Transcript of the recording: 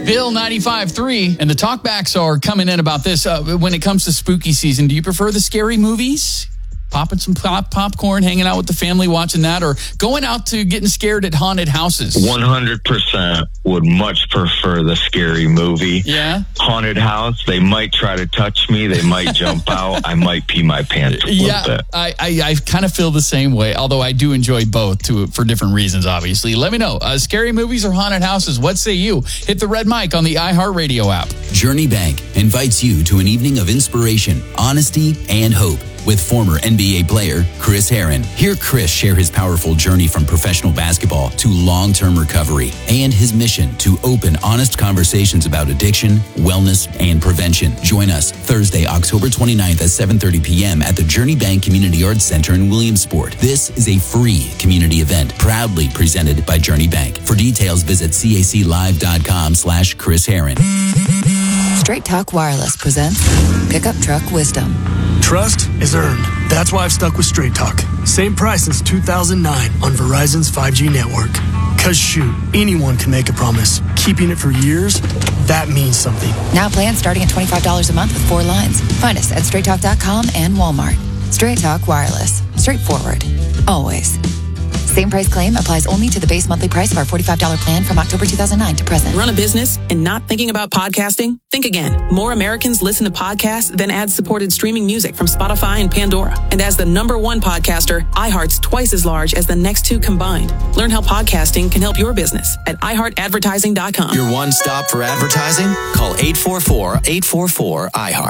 Bill 95.3, and the talkbacks are coming in about this. When it comes to spooky season, do you prefer the scary movies? Popping some popcorn, hanging out with the family, watching that, or going out to getting scared at haunted houses? 100% would much prefer the scary movie. Yeah. Haunted house, they might try to touch me. They might jump out. I might pee my pants a little bit. I kind of feel the same way, although I do enjoy both for different reasons, obviously. Let me know. Scary movies or haunted houses? What say you? Hit the red mic on the iHeartRadio app. Journey Bank invites you to an evening of inspiration, honesty, and hope with former NBA player Chris Herron. Hear Chris share his powerful journey from professional basketball to long-term recovery and his mission to open, honest conversations about addiction, wellness, and prevention. Join us Thursday, October 29th at 7:30 p.m. at the Journey Bank Community Arts Center in Williamsport. This is a free community event proudly presented by Journey Bank. For details, visit caclive.com/Chris Herron. Straight Talk Wireless presents Pickup Truck Wisdom. Trust is earned. That's why I've stuck with Straight Talk. Same price since 2009 on Verizon's 5G network. Cause shoot, anyone can make a promise. Keeping it for years, that means something. Now plans starting at $25 a month with 4 lines. Find us at straighttalk.com and Walmart. Straight Talk Wireless. Straightforward. Always. Same price claim applies only to the base monthly price of our $45 plan from October 2009 to present. Run a business and not thinking about podcasting? Think again. More Americans listen to podcasts than ad-supported streaming music from Spotify and Pandora. And as the #1 podcaster, iHeart's twice as large as the next 2 combined. Learn how podcasting can help your business at iHeartAdvertising.com. Your one stop for advertising? Call 844-844-iHeart.